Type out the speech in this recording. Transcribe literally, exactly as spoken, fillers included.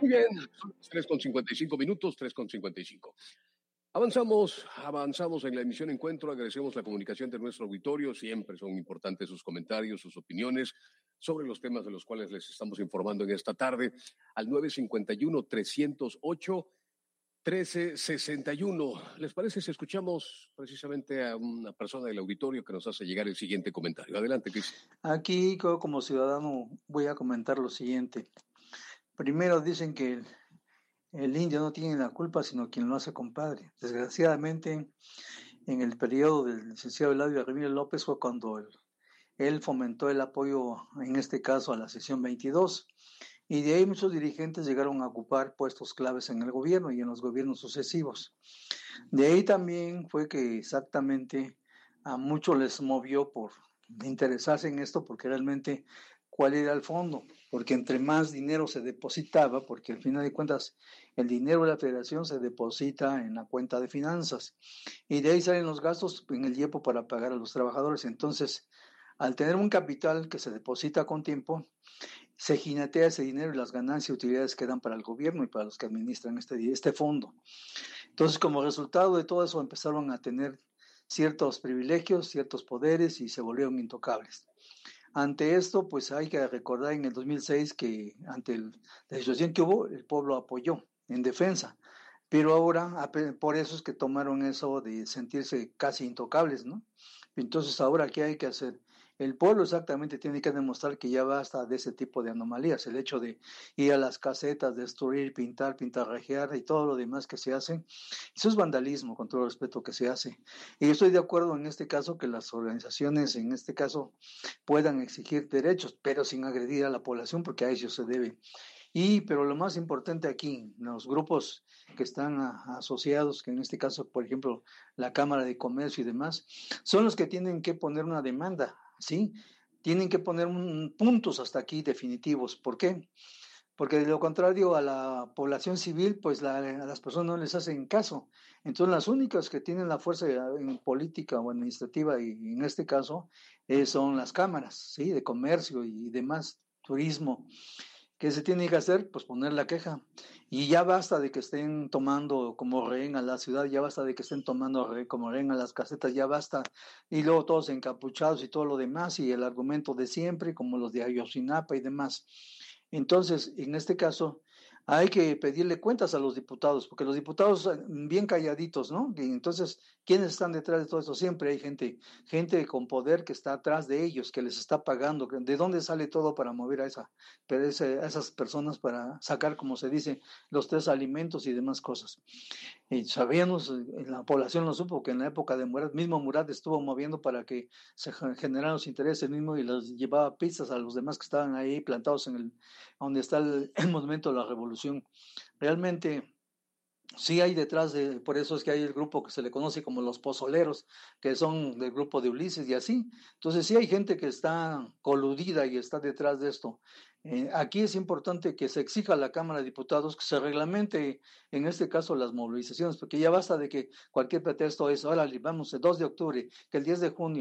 Muy bien, son las tres con cincuenta y cinco minutos, tres con cincuenta y cinco. Avanzamos, avanzamos en la emisión Encuentro, agradecemos la comunicación de nuestro auditorio, siempre son importantes sus comentarios, sus opiniones sobre los temas de los cuales les estamos informando en esta tarde, al nueve cinco uno, tres cero ocho, uno tres seis uno. ¿Les parece si escuchamos precisamente a una persona del auditorio que nos hace llegar el siguiente comentario? Adelante, Cristian. Aquí, como ciudadano, voy a comentar lo siguiente. Primero dicen que el, el indio no tiene la culpa, sino quien lo hace compadre. Desgraciadamente, en el periodo del licenciado Eladio Ramírez López fue cuando él, él fomentó el apoyo, en este caso, a la sección veintidós. Y de ahí muchos dirigentes llegaron a ocupar puestos claves en el gobierno y en los gobiernos sucesivos. De ahí también fue que exactamente a muchos les movió por interesarse en esto, porque realmente cuál era el fondo, porque entre más dinero se depositaba, porque al final de cuentas el dinero de la federación se deposita en la cuenta de finanzas y de ahí salen los gastos en el IEPO para pagar a los trabajadores. Entonces, al tener un capital que se deposita con tiempo, se jinetea ese dinero y las ganancias y utilidades quedan para el gobierno y para los que administran este, este fondo. Entonces, como resultado de todo eso, empezaron a tener ciertos privilegios, ciertos poderes y se volvieron intocables. Ante esto, pues hay que recordar en el dos mil seis que ante el, la situación que hubo, el pueblo apoyó en defensa. Pero ahora, por eso es que tomaron eso de sentirse casi intocables, ¿no? Entonces, ahora, ¿qué hay que hacer? El pueblo exactamente tiene que demostrar que ya basta de ese tipo de anomalías, el hecho de ir a las casetas, destruir, pintar, pintarrajear y todo lo demás que se hace. Eso es vandalismo, con todo el respeto que se hace. Y yo estoy de acuerdo en este caso que las organizaciones, en este caso, puedan exigir derechos, pero sin agredir a la población, porque a eso se debe. Y, pero lo más importante aquí, los grupos que están a, asociados, que en este caso, por ejemplo, la Cámara de Comercio y demás, son los que tienen que poner una demanda, ¿sí? Tienen que poner un, puntos hasta aquí definitivos. ¿Por qué? Porque de lo contrario a la población civil, pues la, a las personas no les hacen caso. Entonces las únicas que tienen la fuerza en política o administrativa, y en este caso, eh, son las cámaras, ¿sí? De comercio y demás, turismo. ¿Qué se tiene que hacer? Pues poner la queja. Y ya basta de que estén tomando como rehén a la ciudad, ya basta de que estén tomando re, como rehén a las casetas, ya basta. Y luego todos encapuchados y todo lo demás, y el argumento de siempre, como los de Ayotzinapa y demás. Entonces, en este caso, hay que pedirle cuentas a los diputados, porque los diputados bien calladitos, ¿no? Y entonces, ¿quiénes están detrás de todo esto? Siempre hay gente, gente con poder que está atrás de ellos, que les está pagando. ¿De dónde sale todo para mover a, esa, a esas personas para sacar, como se dice, los tres alimentos y demás cosas? Y sabíamos, la población lo supo, que en la época de Murat, mismo Murat estuvo moviendo para que se generaran los intereses mismo y los llevaba pizzas a los demás que estaban ahí plantados en el, donde está el, el monumento de la revolución. Realmente sí hay detrás de, por eso es que hay el grupo que se le conoce como los pozoleros, que son del grupo de Ulises y así. Entonces sí hay gente que está coludida y está detrás de esto. Eh, aquí es importante que se exija a la Cámara de Diputados que se reglamente, en este caso, las movilizaciones, porque ya basta de que cualquier pretexto es, ahora vamos, el dos de octubre, que el diez de junio,